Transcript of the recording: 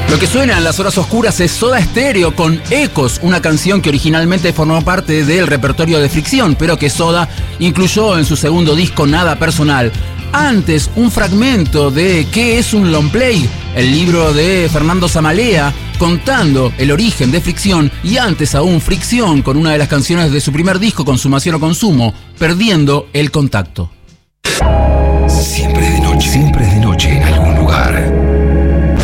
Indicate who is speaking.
Speaker 1: Lo que suena en las horas oscuras es Soda Stereo con Ecos, una canción que originalmente formó parte del repertorio de Fricción, pero que Soda incluyó en su segundo disco Nada Personal. Antes, un fragmento de ¿Qué es un long play?, el libro de Fernando Zamalea, contando el origen de Fricción, y antes aún Fricción con una de las canciones de su primer disco, Consumación o Consumo, Perdiendo el Contacto.
Speaker 2: Siempre es de noche en algún lugar.